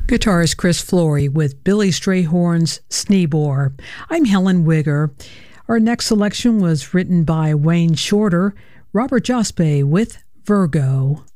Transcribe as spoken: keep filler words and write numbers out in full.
Guitarist Chris Flory with Billy Strayhorn's Sneebor. I'm Helen Wigger. Our next selection was written by Wayne Shorter, Robert Jospe with Virgo.